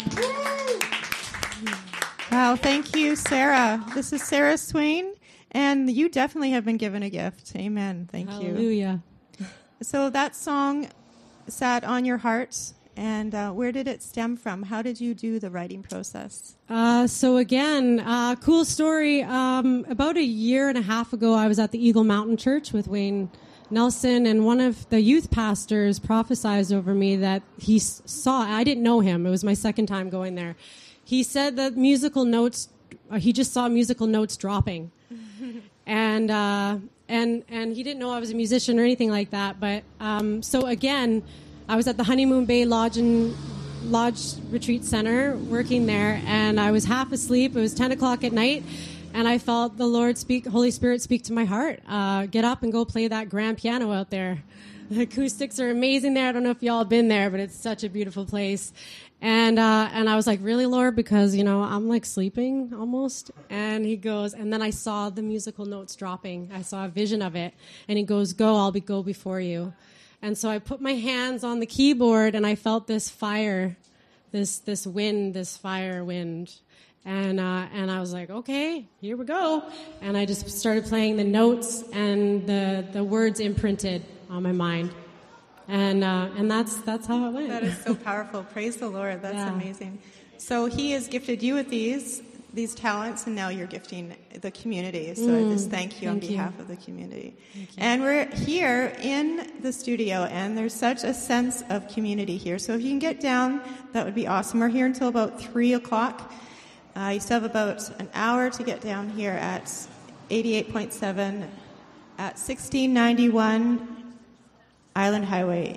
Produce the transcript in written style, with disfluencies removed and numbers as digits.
Wow, thank you, Sarah. This is Sarah Swain, and you definitely have been given a gift. Amen. Thank you. Hallelujah. So that song sat on your heart, and where did it stem from? How did you do the writing process? So again, cool story. About a year and a half ago, I was at the Eagle Mountain Church with Wayne Nelson, and one of the youth pastors prophesied over me that he saw, I didn't know him, it was my second time going there. He said that he just saw musical notes dropping. And he didn't know I was a musician or anything like that. But so again, I was at the Honeymoon Bay Lodge Retreat Center working there, and I was half asleep. It was 10 o'clock at night, and I felt the Holy Spirit speak to my heart. Get up and go play that grand piano out there. The acoustics are amazing there. I don't know if y'all have been there, but it's such a beautiful place. And I was like, really, Lord? Because, I'm like sleeping almost. And he goes, and then I saw the musical notes dropping. I saw a vision of it. And he goes, go before you. And so I put my hands on the keyboard, and I felt this fire, this wind, this fire wind. And I was like, okay, here we go. And I just started playing the notes, and the words imprinted on my mind. And that's how it went. That is so powerful. Praise the Lord. That's amazing. So he has gifted you with these talents, and now you're gifting the community. So I just thank you on behalf of the community. And we're here in the studio, and there's such a sense of community here. So if you can get down, that would be awesome. We're here until about 3 o'clock. You still have about an hour to get down here at 88.7 at 1691 Island Highway